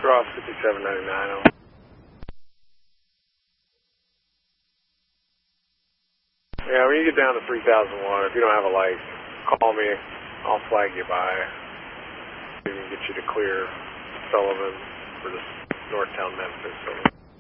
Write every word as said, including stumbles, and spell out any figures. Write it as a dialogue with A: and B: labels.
A: Cross fifty-seven ninety-nine. Yeah, when you get down to three thousand one, if you don't have a light, call me. I'll flag you by. We can get you to clear Sullivan for this Northtown Memphis.